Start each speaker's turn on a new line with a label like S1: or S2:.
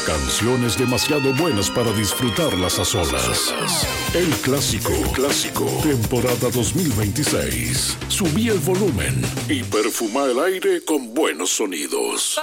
S1: Canciones demasiado buenas para disfrutarlas a solas. El clásico. Temporada 2026. Subí el volumen y perfuma el aire con buenos sonidos.